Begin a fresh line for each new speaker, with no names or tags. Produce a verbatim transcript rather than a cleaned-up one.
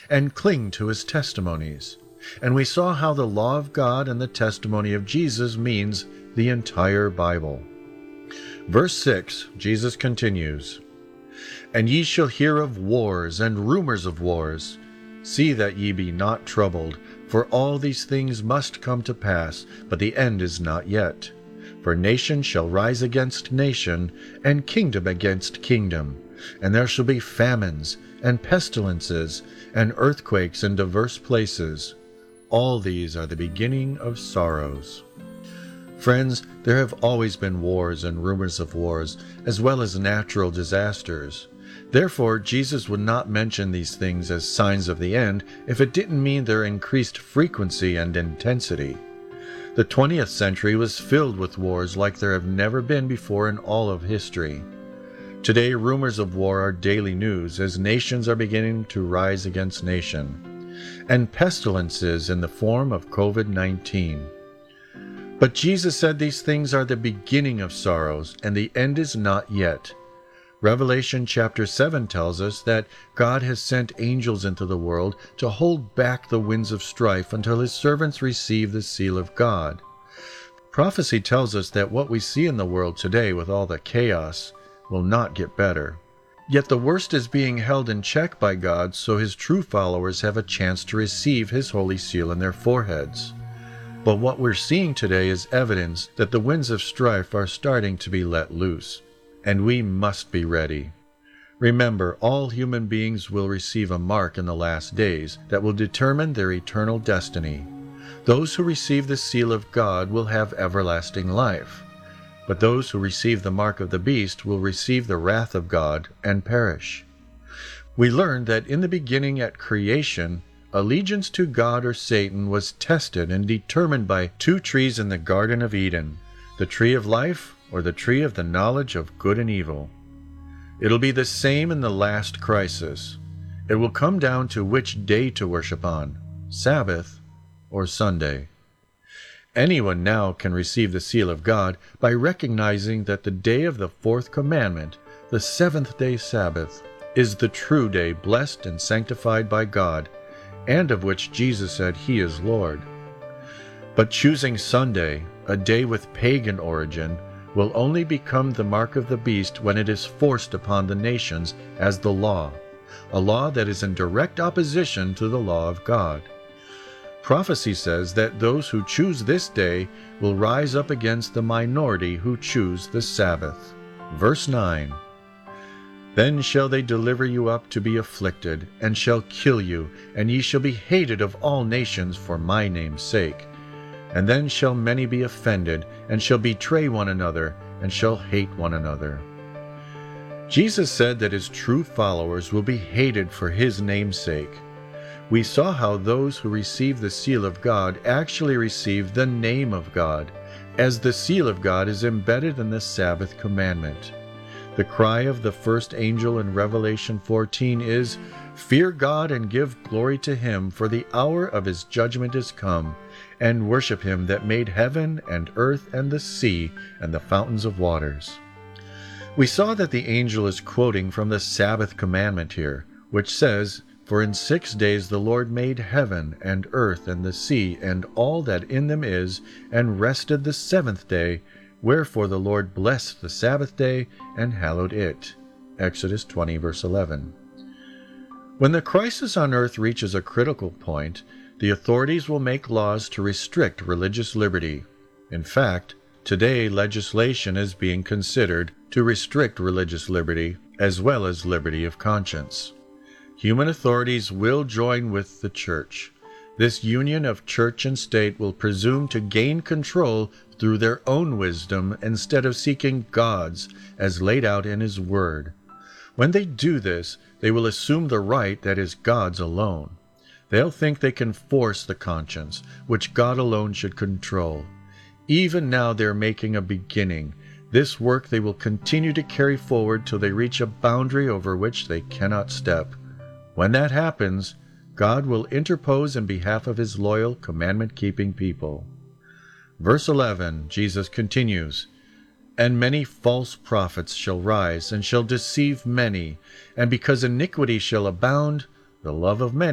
and cling to his testimonies. And we saw how the law of God and the testimony of Jesus means the entire Bible. Verse six, Jesus continues, "And ye shall hear of wars and rumors of wars. See that ye be not troubled, for all these things must come to pass, but the end is not yet. For nation shall rise against nation, and kingdom against kingdom. And there shall be famines, and pestilences, and earthquakes in divers places. All these are the beginning of sorrows." Friends, there have always been wars and rumors of wars, as well as natural disasters. Therefore, Jesus would not mention these things as signs of the end if it didn't mean their increased frequency and intensity. The twentieth century was filled with wars like there have never been before in all of history. Today, rumors of war are daily news as nations are beginning to rise against nation, and pestilences in the form of COVID nineteen. But Jesus said these things are the beginning of sorrows, and the end is not yet. Revelation chapter seven tells us that God has sent angels into the world to hold back the winds of strife until his servants receive the seal of God. Prophecy tells us that what we see in the world today with all the chaos will not get better. Yet the worst is being held in check by God, so his true followers have a chance to receive his holy seal in their foreheads. But what we're seeing today is evidence that the winds of strife are starting to be let loose, and we must be ready. Remember, all human beings will receive a mark in the last days that will determine their eternal destiny. Those who receive the seal of God will have everlasting life, but those who receive the mark of the beast will receive the wrath of God and perish. We learned that in the beginning at creation, allegiance to God or Satan was tested and determined by two trees in the Garden of Eden, the tree of life or the tree of the knowledge of good and evil. It'll be the same in the last crisis. It will come down to which day to worship on, Sabbath or Sunday. Anyone now can receive the seal of God by recognizing that the day of the fourth commandment, the seventh-day Sabbath, is the true day blessed and sanctified by God, and of which Jesus said he is Lord. But choosing Sunday, a day with pagan origin, will only become the mark of the beast when it is forced upon the nations as the law, a law that is in direct opposition to the law of God. Prophecy says that those who choose this day will rise up against the minority who choose the Sabbath. Verse nine, "Then shall they deliver you up to be afflicted, and shall kill you, and ye shall be hated of all nations for my name's sake. And then shall many be offended, and shall betray one another, and shall hate one another." Jesus said that his true followers will be hated for his name's sake. We saw how those who receive the seal of God actually receive the name of God, as the seal of God is embedded in the Sabbath commandment. The cry of the first angel in Revelation fourteen is, "Fear God and give glory to him, for the hour of his judgment is come, and worship him that made heaven and earth and the sea and the fountains of waters." We saw that the angel is quoting from the Sabbath commandment here, which says, "For in six days the Lord made heaven and earth and the sea and all that in them is, and rested the seventh day. Wherefore the Lord blessed the Sabbath day and hallowed it." Exodus twenty, verse eleven. When the crisis on earth reaches a critical point, the authorities will make laws to restrict religious liberty. In fact, today legislation is being considered to restrict religious liberty as well as liberty of conscience. Human authorities will join with the church. This union of church and state will presume to gain control through their own wisdom instead of seeking God's as laid out in his word. When they do this, they will assume the right that is God's alone. They'll think they can force the conscience, which God alone should control. Even now they're making a beginning. This work they will continue to carry forward till they reach a boundary over which they cannot step. When that happens, God will interpose in behalf of his loyal, commandment-keeping people. Verse eleven, Jesus continues, "And many false prophets shall rise, and shall deceive many. And because iniquity shall abound, the love of many